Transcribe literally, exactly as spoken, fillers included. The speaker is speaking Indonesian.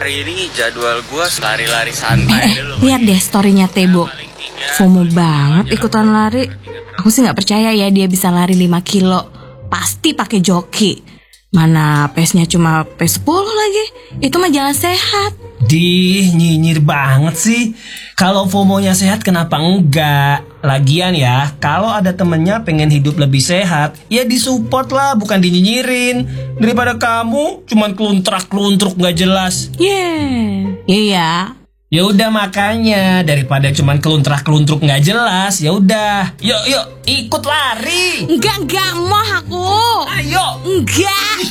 hari ini jadwal gue lari-lari santai eh, eh, lihat deh storynya Tebo. FOMO banget ikutan lari. Aku sih nggak percaya ya dia bisa lari lima kilo. Pasti pakai joki. Mana pace-nya cuma pace sepuluh lagi. Itu mah jalan sehat. Dih, nyinyir banget sih. Kalau FOMO-nya sehat kenapa enggak? Lagian ya, kalau ada temennya pengen hidup lebih sehat, ya disupport lah, bukan dinyinyirin. Daripada kamu cuman keluntrak-keluntruk gak jelas. Yeah, iya. Ya udah makanya, daripada cuman keluntrak-keluntruk gak jelas, ya udah. Yuk, yuk, ikut lari. Enggak, enggak mau aku. Ayo. Enggak.